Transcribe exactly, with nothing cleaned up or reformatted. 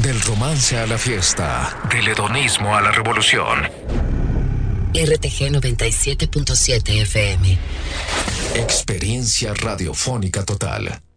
Del romance a la fiesta, del hedonismo a la revolución. R T G noventa y siete punto siete F M. Experiencia radiofónica total.